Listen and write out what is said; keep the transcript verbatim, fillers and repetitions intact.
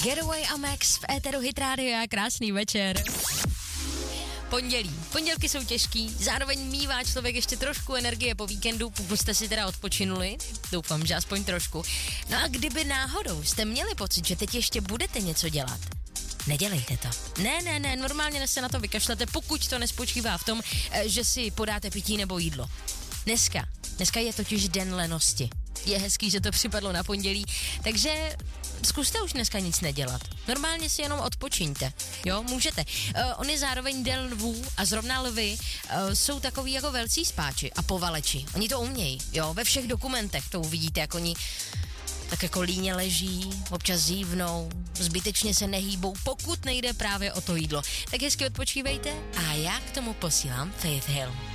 Getaway a Max v éteru Hit Radio, krásný večer. Pondělí. Pondělky jsou těžký, zároveň mívá člověk ještě trošku energie po víkendu, pokud jste si teda odpočinuli, doufám, že aspoň trošku. No a kdyby náhodou jste měli pocit, že teď ještě budete něco dělat, nedělejte to. Ne, ne, ne, normálně se na to vykašlete, pokud to nespočívá v tom, že si podáte pití nebo jídlo. Dneska, dneska je totiž den lenosti. Je hezký, že to připadlo na pondělí, takže zkuste už dneska nic nedělat. Normálně si jenom odpočiňte, jo, můžete. Uh, on je zároveň den lvů a zrovna lvy uh, jsou takový jako velcí spáči a povaleči. Oni to umějí, jo, ve všech dokumentech to uvidíte, jak oni tak jako líně leží, občas zívnou, zbytečně se nehýbou, pokud nejde právě o to jídlo. Tak hezky odpočívejte a já k tomu posílám Faith Hill.